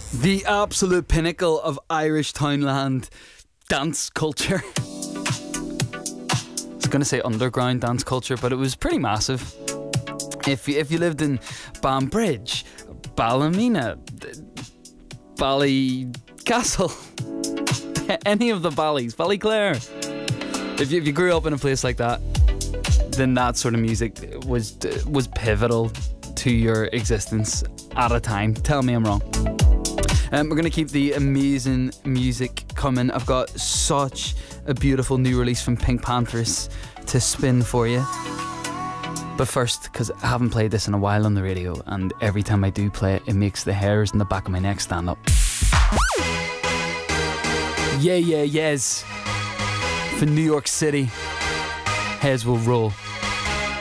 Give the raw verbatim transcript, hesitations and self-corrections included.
The absolute pinnacle of Irish townland dance culture. I was going to say underground dance culture, but it was pretty massive. If you, if you lived in Banbridge, Ballymena, Ballycastle, any of the Ballys, Ballyclare, if you, if you grew up in a place like that, then that sort of music was was pivotal to your existence at a time. Tell me I'm wrong. Um, we're going to keep the amazing music coming. I've got such a beautiful new release from Pink Panthers to spin for you. But first, because I haven't played this in a while on the radio, and every time I do play it, it makes the hairs in the back of my neck stand up. Yeah, yeah, yes. For New York City, heads will roll.